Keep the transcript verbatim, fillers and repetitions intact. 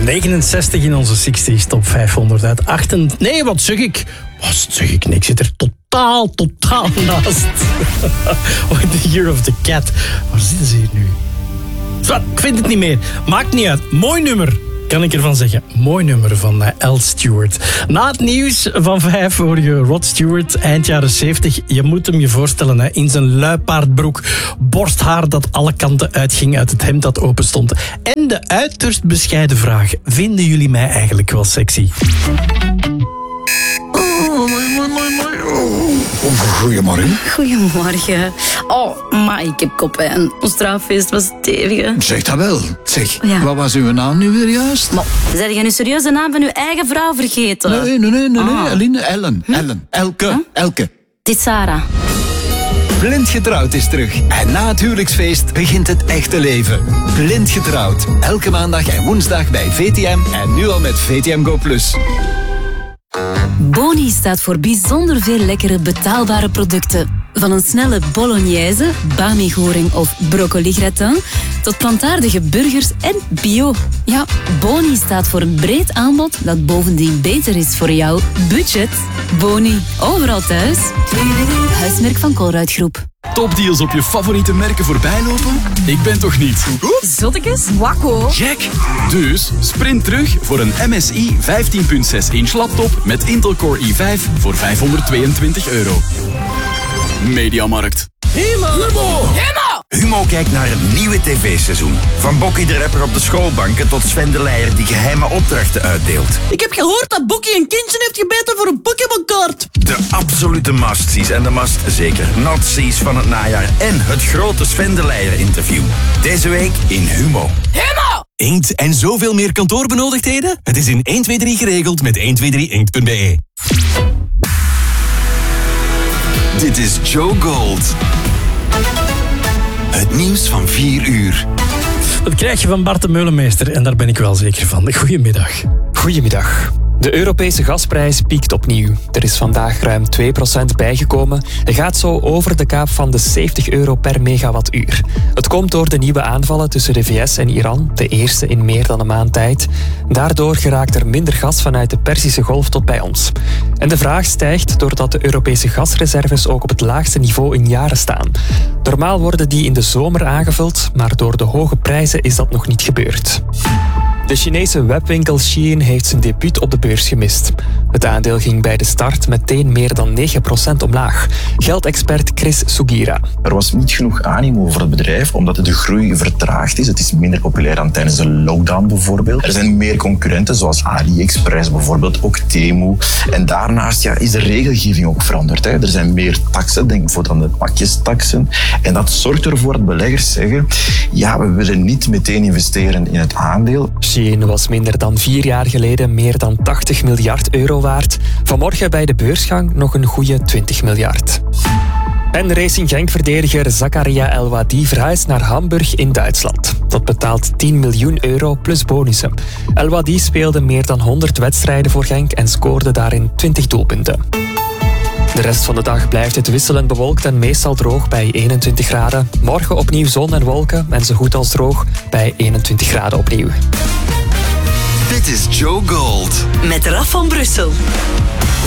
negenenzestig in onze zestig top vijfhonderd uit achten. Nee, wat zeg ik? Wat zeg ik? Nee, ik zit er totaal, totaal naast. Oh, The Year of the Cat. Waar zitten ze hier nu? Zwat, ik vind het niet meer. Maakt niet uit. Mooi nummer, kan ik ervan zeggen. Mooi nummer van uh, Al Stewart. Na het nieuws van vijf hoor je Rod Stewart, eind jaren zeventig. Je moet hem je voorstellen, hè, in zijn luipaardbroek. Borsthaar dat alle kanten uitging uit het hemd dat open stond. En de uiterst bescheiden vraag. Vinden jullie mij eigenlijk wel sexy? Goedemorgen. Goedemorgen. Oh, maar ik heb koppijn. Ons straaffeest was stevig. Zeg dat wel. Zeg, Ja. wat was uw naam nu weer juist? Maar, zijn jij nu serieus de naam van uw eigen vrouw vergeten? Nee, nee, nee, nee, nee. Ah. Eline, Ellen, Ellen, Elke, Huh? Elke. Het is Sarah. Blind Getrouwd is terug. En na het huwelijksfeest begint het echte leven. Blind Getrouwd. Elke maandag en woensdag bij V T M. En nu al met V T M Go Plus. Boni staat voor bijzonder veel lekkere betaalbare producten. Van een snelle bolognese, bami-goring of broccoli-gratin tot plantaardige burgers en bio. Ja, Boni staat voor een breed aanbod dat bovendien beter is voor jouw budget. Boni, overal thuis. Huismerk van Colruyt Groep. Topdeals op je favoriete merken voorbijlopen? Ik ben toch niet? Zottekes, wakko. Check! Dus sprint terug voor een M S I vijftien komma zes inch laptop met Intel Core i vijf voor vijfhonderdtweeëntwintig euro. Mediamarkt. Humo kijkt naar het nieuwe tv-seizoen. Van Bokkie de rapper op de schoolbanken tot Sven de Leijer die geheime opdrachten uitdeelt. Ik heb gehoord dat Bokkie een kindje heeft gebeten voor een Pokémon-kaart. De absolute must-sees en de must zeker not-sees van het najaar en het grote Sven de Leijer interview. Deze week in Humo. Inkt en zoveel meer kantoorbenodigdheden? Het is in één twee drie geregeld met één twee drie inkt punt b e. Dit is Joe Gold. Het nieuws van vier uur. Dat krijg je van Bart de Meulenmeester en daar ben ik wel zeker van. Goedemiddag. Goedemiddag. De Europese gasprijs piekt opnieuw. Er is vandaag ruim twee procent bijgekomen en gaat zo over de kaap van de zeventig euro per megawattuur. Het komt door de nieuwe aanvallen tussen de V S en Iran, de eerste in meer dan een maand tijd. Daardoor geraakt er minder gas vanuit de Perzische Golf tot bij ons. En de vraag stijgt doordat de Europese gasreserves ook op het laagste niveau in jaren staan. Normaal worden die in de zomer aangevuld, maar door de hoge prijzen is dat nog niet gebeurd. De Chinese webwinkel Shein heeft zijn debuut op de beurs gemist. Het aandeel ging bij de start meteen meer dan negen procent omlaag. Geldexpert Chris Sugira. Er was niet genoeg animo voor het bedrijf, omdat de groei vertraagd is. Het is minder populair dan tijdens de lockdown bijvoorbeeld. Er zijn meer concurrenten, zoals AliExpress bijvoorbeeld, ook Temu. En daarnaast ja, is de regelgeving ook veranderd. Hè. Er zijn meer taxen, denk bijvoorbeeld aan de pakjestaxen. En dat zorgt ervoor dat beleggers zeggen, ja, we willen niet meteen investeren in het aandeel. Shein was minder dan vier jaar geleden meer dan tachtig miljard euro waard. Vanmorgen bij de beursgang nog een goede twintig miljard. En Racing Genk-verdediger Zakaria El Wadi verhuist naar Hamburg in Duitsland. Dat betaalt tien miljoen euro plus bonussen. El Wadi speelde meer dan honderd wedstrijden voor Genk en scoorde daarin twintig doelpunten. De rest van de dag blijft het wisselend bewolkt en meestal droog bij eenentwintig graden. Morgen opnieuw zon en wolken en zo goed als droog bij eenentwintig graden opnieuw. Dit is Joe Gold. Met Raf van Brussel.